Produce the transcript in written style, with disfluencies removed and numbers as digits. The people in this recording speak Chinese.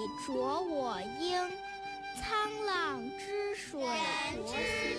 濯我缨，沧浪之水浊兮